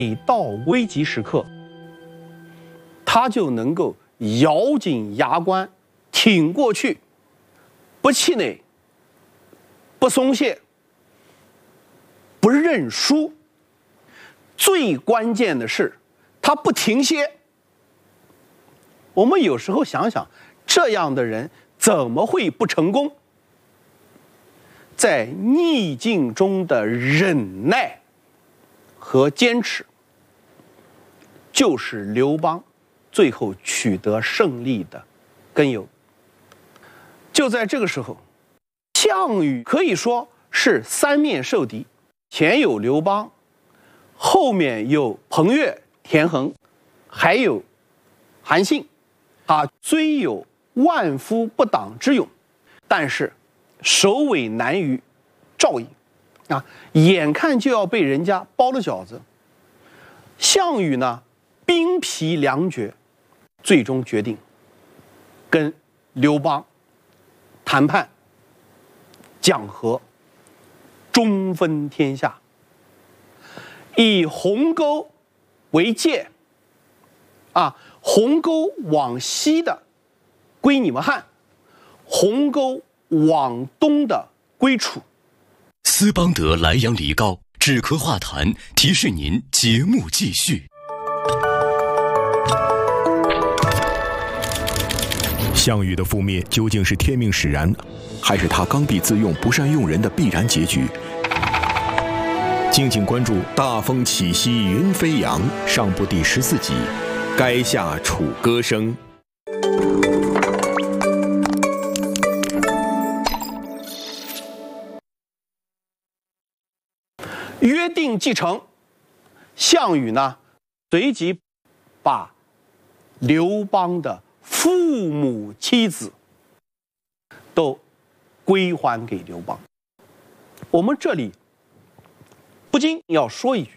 每到危急时刻，他就能够咬紧牙关挺过去，不气馁，不松懈，不认输。最关键的是，他不停歇。我们有时候想想，这样的人怎么会不成功？在逆境中的忍耐和坚持，就是刘邦最后取得胜利的根由。就在这个时候，项羽可以说是三面受敌，前有刘邦，后面有彭越、田横，还有韩信。他虽有万夫不挡之勇，但是首尾难于赵营啊，眼看就要被人家包了饺子。项羽呢，兵疲粮绝，最终决定跟刘邦谈判讲和，中分天下，以鸿沟为界啊，鸿沟往西的归你们汉，鸿沟往东的归楚。 斯邦德莱阳梨膏止咳化痰，提示您节目继续。 项羽的覆灭究竟是天命使然，还是他刚愎自用、不善用人的必然结局？敬请关注《大风起兮云飞扬》上部第14集《垓下楚歌声》。 约定既成，项羽呢，随即把刘邦的父母妻子都归还给刘邦。我们这里不禁要说一句，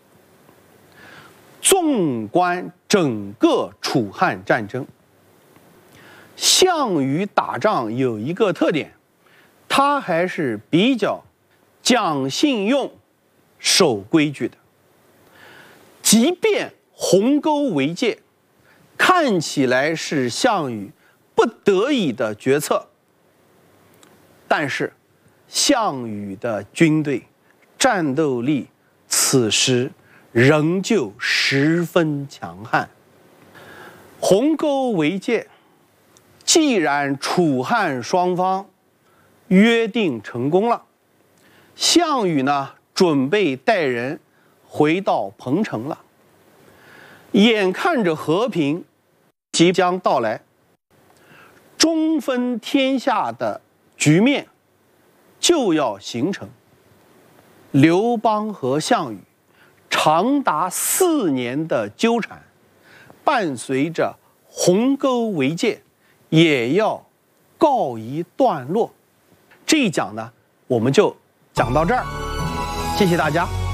纵观整个楚汉战争，项羽打仗有一个特点，他还是比较讲信用、守规矩的。即便鸿沟为界，看起来是项羽不得已的决策，但是项羽的军队战斗力此时仍旧十分强悍。鸿沟为界，既然楚汉双方约定成功了，项羽呢，准备带人回到彭城了。眼看着和平即将到来，中分天下的局面就要形成。刘邦和项羽长达4年的纠缠，伴随着鸿沟为界，也要告一段落。这一讲呢，我们就讲到这儿，谢谢大家。